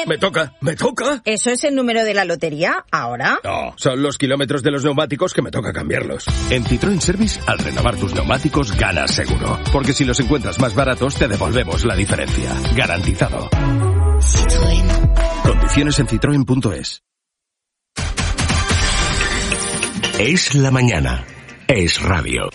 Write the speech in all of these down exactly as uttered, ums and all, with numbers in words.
Me toca, me toca. ¿Eso es el número de la lotería ahora? No, son los kilómetros de los neumáticos que me toca cambiarlos. En Citroën Service, al renovar tus neumáticos, ganas seguro. Porque si los encuentras más baratos, te devolvemos la diferencia. Garantizado. Citroën. Condiciones en citroen punto es. Es la mañana. Es radio.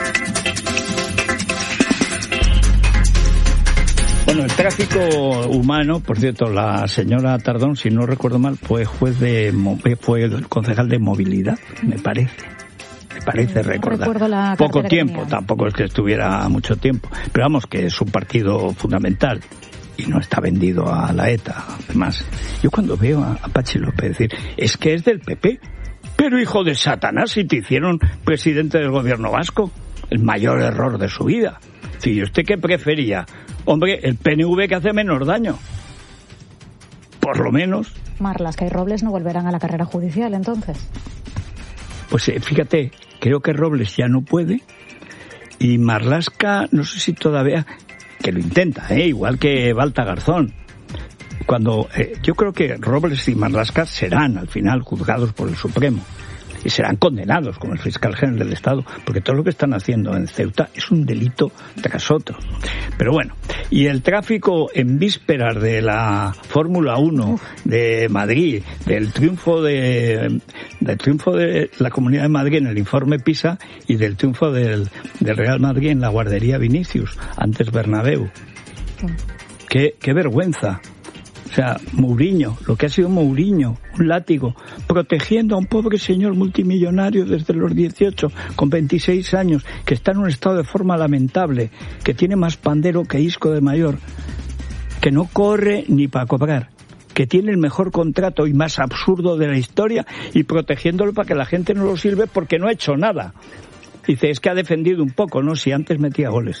Bueno, el tráfico humano, por cierto, la señora Tardón, si no recuerdo mal, fue juez de, fue el concejal de movilidad, me parece. Me parece no recordar. Poco tiempo, tampoco es que estuviera mucho tiempo. Pero vamos, que es un partido fundamental y no está vendido a la ETA. Además, yo cuando veo a, a Pachi López decir, es que es del P P, pero hijo de Satanás, si te hicieron presidente del gobierno vasco, el mayor error de su vida. ¿Y usted qué prefería? Hombre, el P N V que hace menos daño. Por lo menos. Marlaska y Robles no volverán a la carrera judicial, entonces. Pues eh, fíjate, creo que Robles ya no puede. Y Marlaska, no sé si todavía... Que lo intenta, ¿eh? Igual que Balta Garzón. Cuando eh, yo creo que Robles y Marlaska serán, al final, juzgados por el Supremo. Y serán condenados como el fiscal general del Estado, porque todo lo que están haciendo en Ceuta es un delito tras otro. Pero bueno, y el tráfico en vísperas de la Fórmula uno de Madrid, del triunfo de del triunfo de la Comunidad de Madrid en el informe PISA y del triunfo del, del Real Madrid en la guardería Vinicius, antes Bernabéu. Qué, qué vergüenza. O sea, Mourinho, lo que ha sido Mourinho, un látigo, protegiendo a un pobre señor multimillonario desde los dieciocho, con veintiséis años, que está en un estado de forma lamentable, que tiene más pandero que Isco de mayor, que no corre ni para cobrar, que tiene el mejor contrato y más absurdo de la historia, y protegiéndolo para que la gente no lo sirve porque no ha hecho nada. Dice, es que ha defendido un poco, ¿no? Si antes metía goles.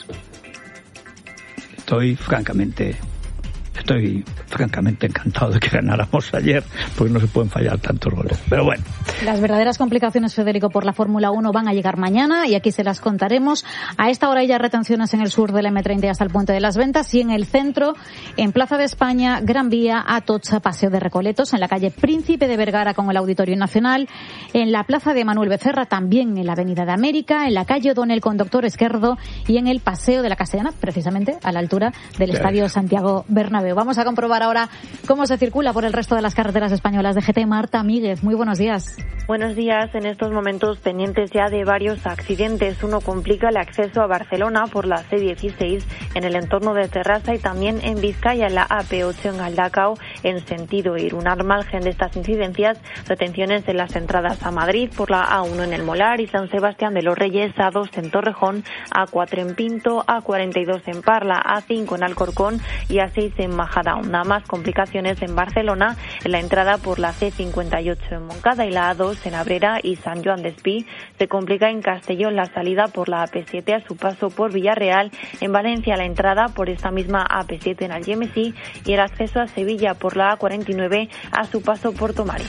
Estoy francamente... Estoy francamente encantado de que ganáramos ayer, porque no se pueden fallar tantos goles. Pero bueno. Las verdaderas complicaciones, Federico, por la Fórmula uno van a llegar mañana y aquí se las contaremos. A esta hora hay ya retenciones en el sur del eme treinta hasta el Puente de las Ventas y en el centro, en Plaza de España, Gran Vía, Atocha, Paseo de Recoletos, en la calle Príncipe de Vergara con el Auditorio Nacional, en la Plaza de Manuel Becerra, también en la Avenida de América, en la calle O'Donnell con Doctor Esquerdo y en el Paseo de la Castellana, precisamente a la altura del Estadio Santiago Bernabéu. Vamos a comprobar ahora cómo se circula por el resto de las carreteras españolas de G T. Marta Míguez, muy buenos días. Buenos días. En estos momentos pendientes ya de varios accidentes. Uno complica el acceso a Barcelona por la ce dieciséis en el entorno de Terrassa y también en Vizcaya en la A P ocho en Galdacao en sentido Irún. Al margen de estas incidencias, retenciones en las entradas a Madrid por la A uno en el Molar y San Sebastián de los Reyes, A dos en Torrejón, A cuatro en Pinto, A cuarenta y dos en Parla, A cinco en Alcorcón y A seis en Majadahonda. Más complicaciones en Barcelona en la entrada por la ce cincuenta y ocho en Moncada y la A dos en Abrera y San Joan d'Espí. Se complica en Castellón la salida por la A P siete a su paso por Villarreal. En Valencia la entrada por esta misma A P siete en Algemesí y el acceso a Sevilla por la A cuarenta y nueve a su paso por Tomares.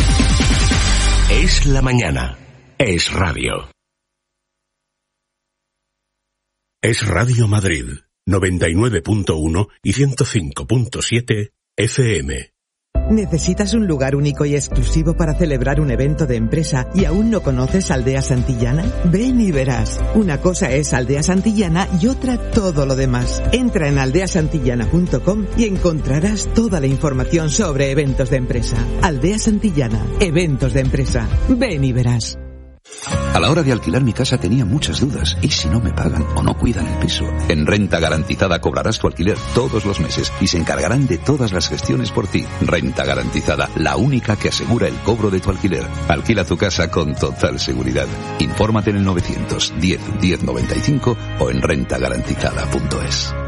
Es la mañana. Es radio. Es Radio Madrid. noventa y nueve punto uno y ciento cinco punto siete F M. ¿Necesitas un lugar único y exclusivo para celebrar un evento de empresa y aún no conoces Aldea Santillana? Ven y verás. Una cosa es Aldea Santillana y otra todo lo demás. Entra en aldea santillana punto com y encontrarás toda la información sobre eventos de empresa. Aldea Santillana, eventos de empresa. Ven y verás. A la hora de alquilar mi casa tenía muchas dudas. ¿Y si no me pagan o no cuidan el piso? En Renta Garantizada cobrarás tu alquiler todos los meses y se encargarán de todas las gestiones por ti. Renta Garantizada, la única que asegura el cobro de tu alquiler. Alquila tu casa con total seguridad. Infórmate en el novecientos diez diez noventa y cinco o en renta garantizada punto es.